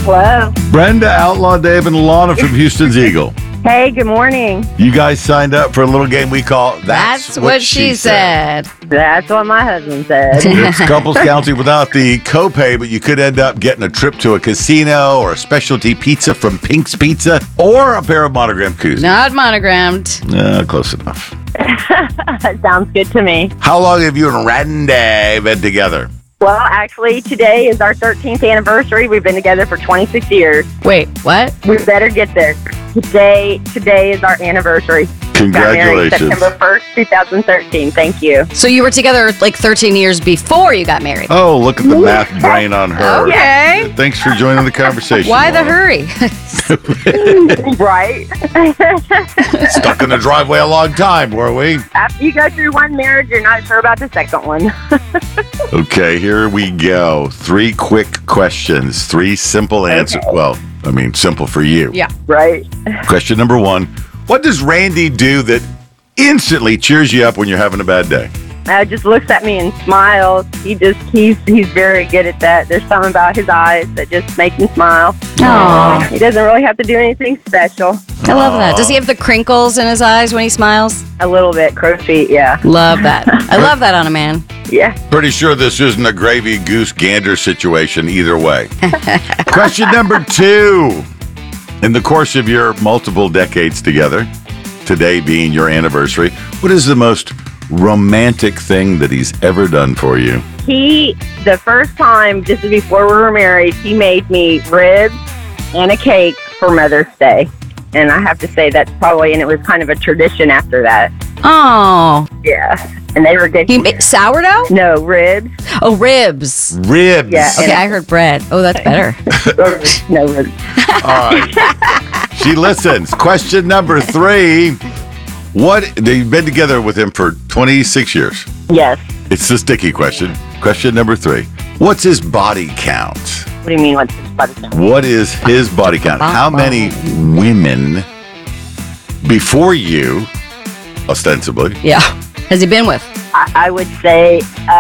Hello. Brenda, Outlaw Dave, and Lana from Houston's Eagle. Hey, good morning. You guys signed up for a little game we call That's what she said. That's what my husband said. It's couples counseling without the copay, but you could end up getting a trip to a casino or a specialty pizza from Pink's Pizza or a pair of Monogram koozies. Not monogrammed. Close enough. Sounds good to me. How long have you and Randy been together? Well, actually, today is our 13th anniversary. We've been together for 26 years. Wait, what? We better get there. Today is our anniversary. Congratulations. Got married September 1st, 2013. Thank you. So you were together like 13 years before you got married. Oh, look at the math brain on her. Okay. Thanks for joining the conversation. Why the Lana. hurry? Right? Stuck in the driveway a long time, were we? After you go through one marriage, you're not sure about the second one. Okay, here we go. 3 quick questions, 3 simple answers. Okay. Well, I mean, simple for you. Yeah. Right? Question number 1. What does Randy do that instantly cheers you up when you're having a bad day? Just looks at me and smiles. He's very good at that. There's something about his eyes that just makes me smile. Aw. He doesn't really have to do anything special. I love that. Does he have the crinkles in his eyes when he smiles? A little bit, crow's feet, yeah. Love that. I love that on a man. Yeah. Pretty sure this isn't a gravy goose gander situation either way. Question number 2. In the course of your multiple decades together, today being your anniversary, what is the most romantic thing that he's ever done for you? The first time, just before we were married, he made me ribs and a cake for Mother's Day. And I have to say that's probably, and it was kind of a tradition after that. Oh. Yeah. And they were good. He made sourdough? No, ribs. Oh, ribs. Ribs. Yeah. Okay, I heard bread. Oh, that's better. No ribs. All right. She listens. Question number 3. You've been together with him for 26 years. Yes. It's the sticky question. Question number 3. What's his body count? What do you mean, what's his body count? What is his body count? How many women before you, ostensibly, Yeah. Has he been with? I would say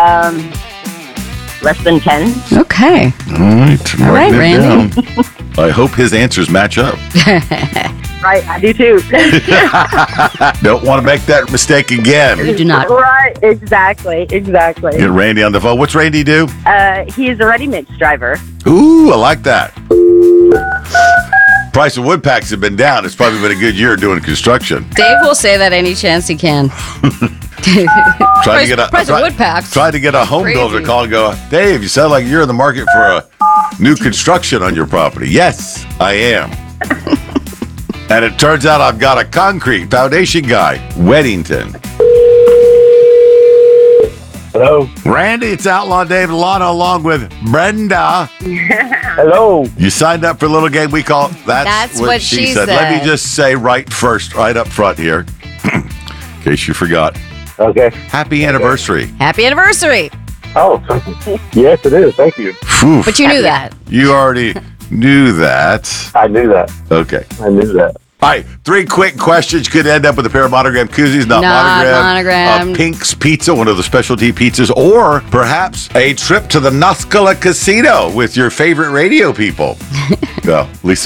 less than 10. Okay. All right, All right, writing it Randy. down. I hope his answers match up. Right, I do too. Don't want to make that mistake again. You do not. Right, exactly. Get Randy on the phone. What's Randy do? He is a ready-mix driver. Ooh, I like that. Price of wood packs have been down. It's probably been a good year doing construction. Dave will say that any chance he can. Trying to Price of wood packs. Trying to get a home Crazy. builder call and go, Dave, you sound like you're in the market for a new construction on your property. Yes, I am. And it turns out I've got a concrete foundation guy, Weddington. Hello. Randy, it's Outlaw Dave and Lana along with Brenda. Hello. You signed up for a little game we call That's What She Let me Said. just say right up front here, in case you forgot. Okay. Happy anniversary. Happy anniversary. Oh, yes, it is. Thank you. Phew. But you knew that. You already knew that. I knew that. Okay. I knew that. All right, 3 quick questions. Could end up with a pair of Monogram koozies, not monogrammed. Pink's Pizza, one of the specialty pizzas, or perhaps a trip to the Nuscala Casino with your favorite radio people. Well, at least